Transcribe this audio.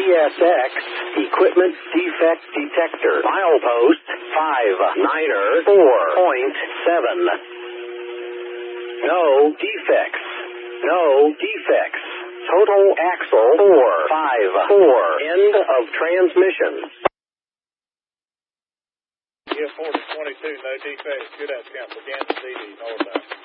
CSX Equipment Defect Detector. Milepost 59er 4.7. No defects. No defects. Total axle 454. End of transmission. Yeah, 4022, no defects. Good out, Council. Kansas City, northbound.